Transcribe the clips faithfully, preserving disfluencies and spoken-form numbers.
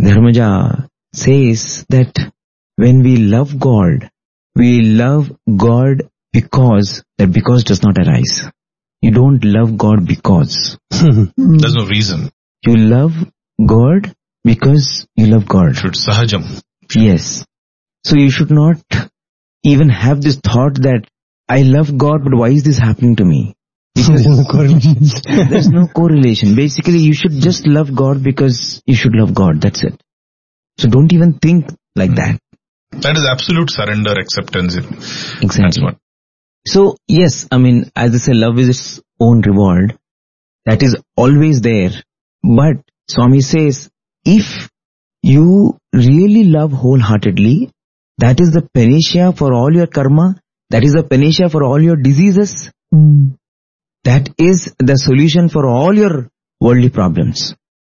Dharmaja says that when we love God, we love God because that because does not arise. You don't love God because. There's no reason. You love God because you love God. Should sahajam. Yes. So you should not even have this thought that I love God, but why is this happening to me? Because There's no correlation. there's no correlation. Basically, you should just love God because you should love God. That's it. So don't even think like that. That is absolute surrender, acceptance. Exactly. That's what. So yes, I mean, as I say, love is its own reward. That is always there. But Swami says, if you really love wholeheartedly, that is the panacea for all your karma. That is the panacea for all your diseases. Mm. That is the solution for all your worldly problems.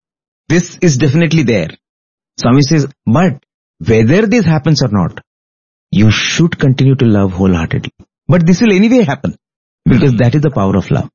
This is definitely there. Swami says, but whether this happens or not, you should continue to love wholeheartedly. But this will anyway happen because that is the power of love.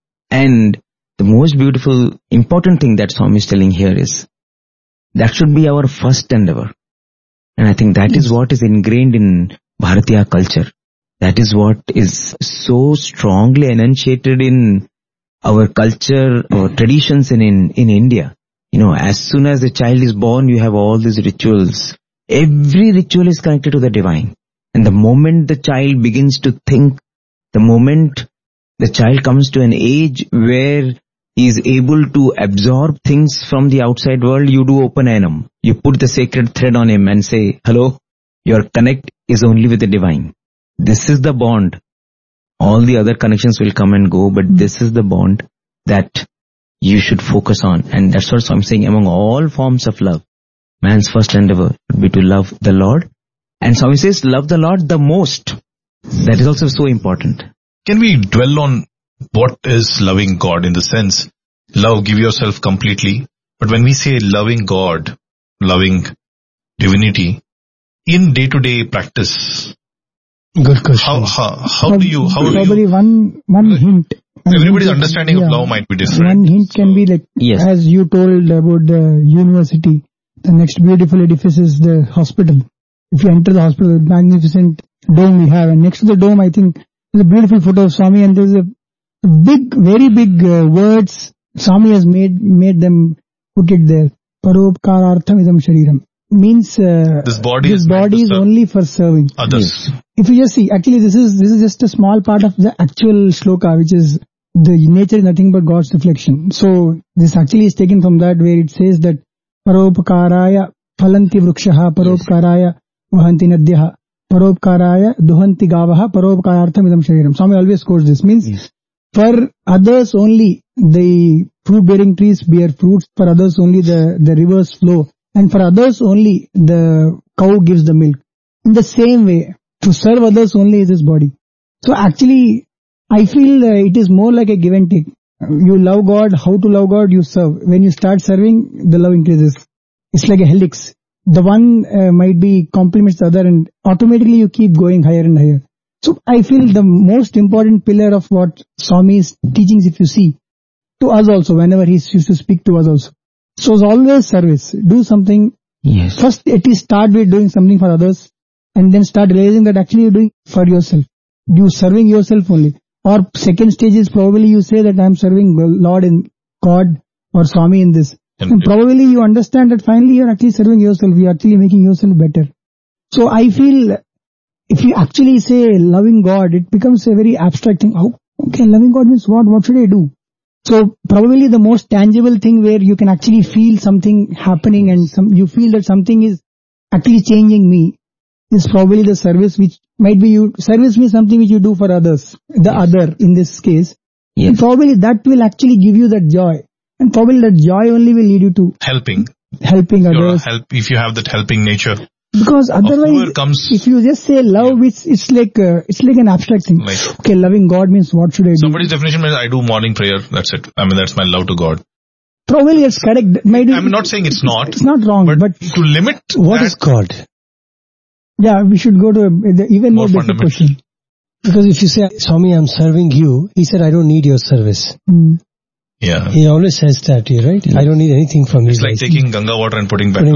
And the most beautiful, important thing that Swami is telling here is that should be our first endeavor. And I think that is what is ingrained in Bharatiya culture. That is what is so strongly enunciated in our culture or traditions in, in, in India. You know, as soon as a child is born, you have all these rituals. Every ritual is connected to the divine. And the moment the child begins to think, the moment the child comes to an age where he is able to absorb things from the outside world, you do open Anam. You put the sacred thread on him and say, hello, your connect is only with the divine. This is the bond. All the other connections will come and go, but this is the bond that you should focus on. And that's what I'm saying, among all forms of love, man's first endeavor would be to love the Lord. And Swami says, love the Lord the most. That is also so important. Can we dwell on what is loving God in the sense, love, give yourself completely. But when we say loving God, loving divinity, in day-to-day practice, Good question. how how, how do you, how do Probably you, one, one hint. One everybody's hint, understanding yeah. of love might be different. One hint can So- be like, Yes. as you told about the university, the next beautiful edifice is the hospital. If you enter the hospital, the magnificent dome we have, and next to the dome, I think, there's a beautiful photo of Swami, and there's a big, very big uh, words. Swami has made made them put it there. Paropkarartham idam shariram. Means uh, This body this is meant body to is serve only for serving. others. If you just see, actually this is this is just a small part of the actual shloka, which is the nature is nothing but God's reflection. So this actually is taken from that where it says that paropkaraya phalanti vrukshaha paropkaraya vahanti nadyaha paropkaraya duhanti gavaha paropkarartham idam shariram. Swami always quotes this. Means Yes. for others only the fruit-bearing trees bear fruits, for others only the, the rivers flow, and for others only the cow gives the milk. In the same way, to serve others only is his body. So actually, I feel uh, it is more like a give and take. You love God, how to love God, you serve. When you start serving, the love increases. It's like a helix. The one uh, might be complements the other, and automatically you keep going higher and higher. So I feel the most important pillar of what Swami's teachings, if you see, to us also, whenever he used to speak to us also. So it's always service. Do something. Yes. First, at least start with doing something for others, and then start realizing that actually you're doing for yourself. You serving yourself only. Or second stage is probably you say that I'm serving Lord in God or Swami in this. And- And probably you understand that finally you're actually serving yourself. You're actually making yourself better. So I feel if you actually say loving God, it becomes a very abstract thing. Oh, okay, loving God means what? What should I do? So probably the most tangible thing where you can actually feel something happening and some, you feel that something is actually changing me is probably the service which might be you, service means something which you do for others, the Yes. other in this case. Yes. And probably that will actually give you that joy. And probably that joy only will lead you to Helping. helping You're a others. help, if you have that helping nature. Because otherwise, whoever comes- if you just say love, it's, it's like, uh, it's like an abstract thing. Like- okay, loving God means what should I do? Somebody's definition is I do morning prayer. That's it. I mean, that's my love to God. Probably it's correct. Maybe I'm not saying it's not. It's not wrong, But, but, to limit What that, is God? yeah, we should go to a, the even More more basic fundamental. question. Because if you say, Swami, I'm serving you, he said, I don't need your service. Hmm. yeah. He always says that to you, right? I don't need anything from you It's like guys. taking Ganga water and putting back Putting